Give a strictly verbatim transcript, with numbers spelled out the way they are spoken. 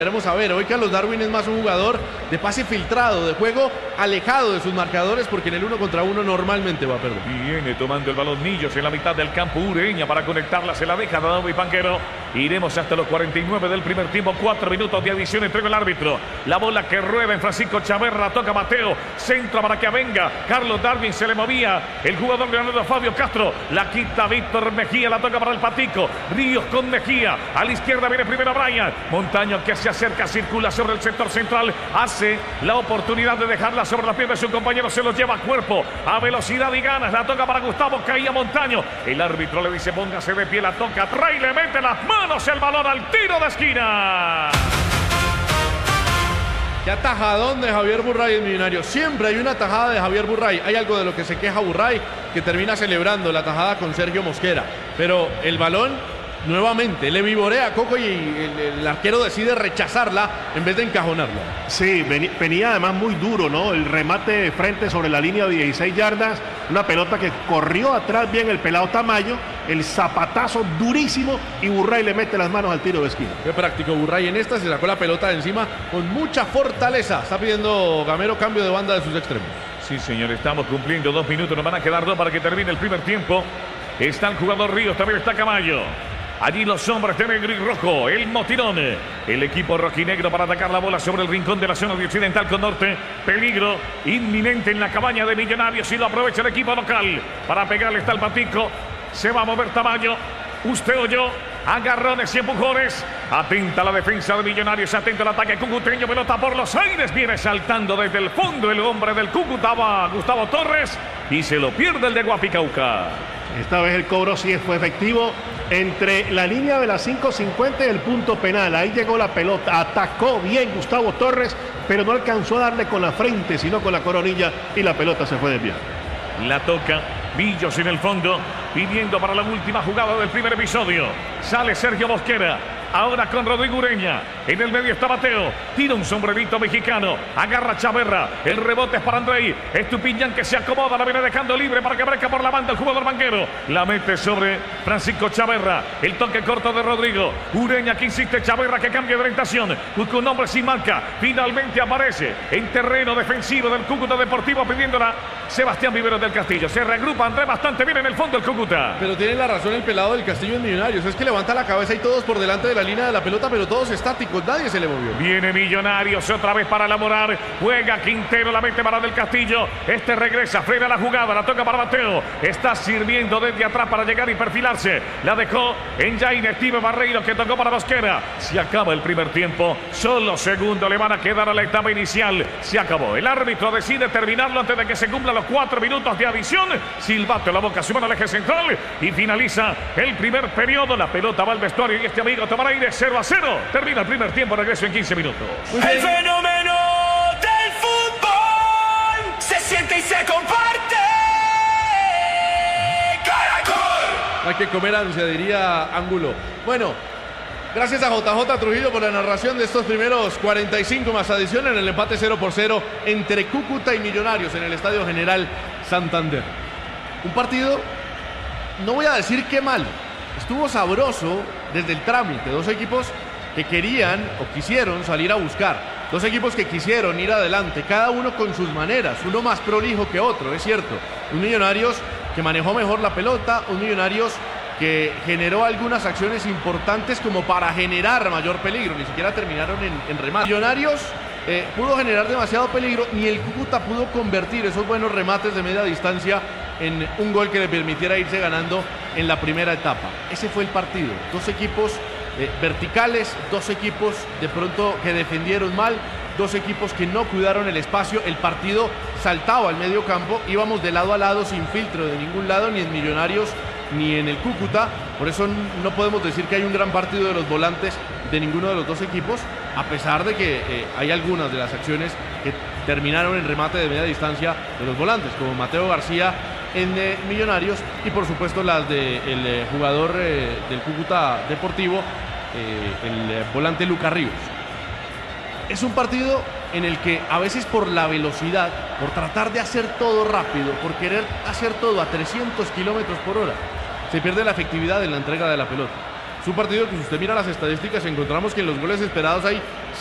Queremos saber, hoy Carlos Darwin es más un jugador de pase filtrado, de juego alejado de sus marcadores, porque en el uno contra uno normalmente va a perder. Viene tomando el balón Millos en la mitad del campo. Ureña para conectarla, se la deja David Banquero. Iremos hasta los cuarenta y nueve del primer tiempo, cuatro minutos de adición, entrega el árbitro. La bola que rueda en Francisco Chaverra, toca Mateo, centra para que venga Carlos Darwin, se le movía el jugador Leonardo Fabio Castro, la quita Víctor Mejía, la toca para el Patico, Ríos con Mejía, a la izquierda viene primero Brian, Montaño que se acerca, circula sobre el sector central, hace la oportunidad de dejarla sobre la pierna de su compañero, se lo lleva a cuerpo, a velocidad y ganas, la toca para Gustavo, caía Montaño, el árbitro le dice póngase de pie, la toca, trae y le mete las manos el balón al tiro de esquina. Qué atajadón de Javier Burray en Millonarios. Siempre hay una tajada de Javier Burray. Hay algo de lo que se queja Burray, que termina celebrando la tajada con Sergio Mosquera. Pero el balón, nuevamente, le vivorea a Coco y el, el arquero decide rechazarla en vez de encajonarla. Sí, venía, venía además muy duro, ¿no? El remate de frente sobre la línea de dieciséis yardas. Una pelota que corrió atrás bien el pelado Tamayo. El zapatazo durísimo y Burray le mete las manos al tiro de esquina. Qué práctico Burray en esta, se sacó la pelota de encima con mucha fortaleza. Está pidiendo Gamero cambio de banda de sus extremos. Sí, señor, estamos cumpliendo dos minutos, nos van a quedar dos para que termine el primer tiempo. Está el jugador Ríos, también está Camayo. Allí los hombres de negro y rojo, el motirón, el equipo rojinegro para atacar la bola sobre el rincón de la zona de occidental con norte. Peligro inminente en la cabaña de Millonarios y lo aprovecha el equipo local. Para pegarle está el Patico, se va a mover Tamayo, usted o yo, agarrones y empujones. Atenta la defensa de Millonarios, atento al ataque cucuteño, pelota por los aires, viene saltando desde el fondo el hombre del Cúcuta, Gustavo Torres, y se lo pierde el de Guapicauca. Esta vez el cobro sí fue efectivo entre la línea de las cinco cincuenta y el punto penal. Ahí llegó la pelota, atacó bien Gustavo Torres, pero no alcanzó a darle con la frente, sino con la coronilla, y la pelota se fue desviada. La toca Millos en el fondo, pidiendo para la última jugada del primer episodio. Sale Sergio Mosquera. Ahora con Rodrigo Ureña. En el medio está Mateo. Tira un sombrerito mexicano. Agarra Chaverra. El rebote es para Andrei. Estupiñán que se acomoda. La viene dejando libre para que breca por la banda el jugador Banquero. La mete sobre Francisco Chaverra. El toque corto de Rodrigo. Ureña que insiste. Chaverra que cambia de orientación. Busca un hombre sin marca. Finalmente aparece en terreno defensivo del Cúcuta Deportivo pidiéndola Sebastián Vivero del Castillo. Se regrupa André bastante bien en el fondo el Cúcuta. Pero tiene la razón el pelado del Castillo en Millonarios. Es que levanta la cabeza y todos por delante de la línea de la pelota, pero todos estáticos, nadie se le movió. Viene Millonarios otra vez para elaborar, juega Quintero, la mete para del Castillo, este regresa, frena la jugada, la toca para Mateo, está sirviendo desde atrás para llegar y perfilarse, la dejó en Jaime Steve Barreiro que tocó para Mosquera. Se acaba el primer tiempo, solo segundo le van a quedar a la etapa inicial, se acabó, el árbitro decide terminarlo antes de que se cumplan los cuatro minutos de adición, silbato en la boca, se van al eje central y finaliza el primer periodo, la pelota va al vestuario y este amigo toma aire. cero a cero. Termina el primer tiempo, regreso en quince minutos. El fenómeno del fútbol se siente y se comparte. Caracol. Hay que comer ansia, diría Ángulo. Bueno, gracias a J J Trujillo por la narración de estos primeros cuarenta y cinco más adición en el empate cero por cero entre Cúcuta y Millonarios en el Estadio General Santander. Un partido, no voy a decir qué mal, estuvo sabroso desde el trámite. Dos equipos que querían o quisieron salir a buscar. Dos equipos que quisieron ir adelante, cada uno con sus maneras, uno más prolijo que otro, es cierto. Un Millonarios que manejó mejor la pelota, un Millonarios que generó algunas acciones importantes como para generar mayor peligro, ni siquiera terminaron en, en remate. Millonarios eh, pudo generar demasiado peligro, ni el Cúcuta pudo convertir esos buenos remates de media distancia en un gol que le permitiera irse ganando en la primera etapa. Ese fue el partido. Dos equipos eh, verticales, dos equipos de pronto que defendieron mal, dos equipos que no cuidaron el espacio. El partido saltaba al medio campo, íbamos de lado a lado sin filtro de ningún lado, ni en Millonarios ni en el Cúcuta. Por eso no podemos decir que hay un gran partido de los volantes de ninguno de los dos equipos, a pesar de que eh, hay algunas de las acciones que terminaron en remate de media distancia de los volantes, como Mateo García en eh, Millonarios y por supuesto las del de eh, jugador eh, del Cúcuta Deportivo, eh, el eh, volante Lucas Ríos. Es un partido en el que a veces por la velocidad, por tratar de hacer todo rápido, por querer hacer todo a trescientos kilómetros por hora, se pierde la efectividad en la entrega de la pelota. Es un partido que si usted mira las estadísticas encontramos que en los goles esperados hay